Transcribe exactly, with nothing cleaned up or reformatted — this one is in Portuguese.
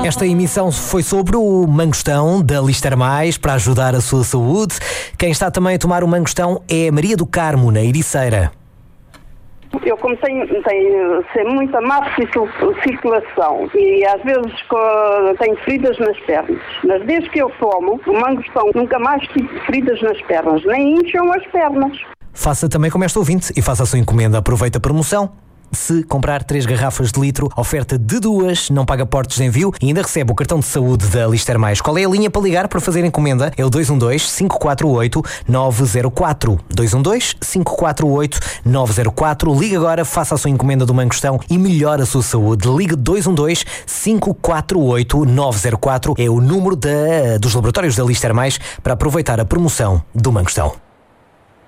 Esta emissão foi sobre o mangostão da Lister Mais para ajudar a sua saúde. Quem está também a tomar o mangostão é a Maria do Carmo, na Ericeira. Eu, como tenho, tenho sempre muita má circulação e às vezes tenho feridas nas pernas, mas desde que eu tomo o mangostão nunca mais tive feridas nas pernas, nem incham as pernas. Faça também como esta ouvinte e faça a sua encomenda. Aproveita a promoção. Se comprar três garrafas de litro, oferta de duas, não paga portos de envio e ainda recebe o cartão de saúde da Lister Mais. Qual é a linha para ligar para fazer encomenda? É o dois um dois, cinco quatro oito, nove zero quatro. dois um dois, cinco quatro oito, nove zero quatro. Ligue agora, faça a sua encomenda do mangostão e melhore a sua saúde. Ligue dois um dois, cinco quatro oito, nove zero quatro. É o número da, dos laboratórios da Lister Mais para aproveitar a promoção do mangostão.